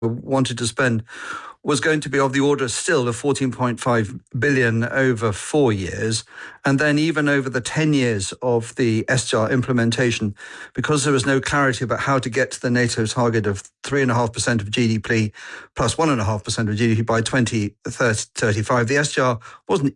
wanted to spend was going to be of the order still of 14.5 billion over 4 years. And then even over the 10 years of the SDR implementation, because there was no clarity about how to get to the NATO target of 3.5% of GDP plus 1.5% of GDP by 2035, the SDR wasn't